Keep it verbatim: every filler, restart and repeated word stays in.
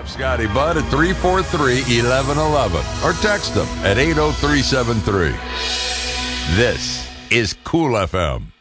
up Scotty Budd at three four three, one one one one or text him at eight oh three seven three. This is Cool F M.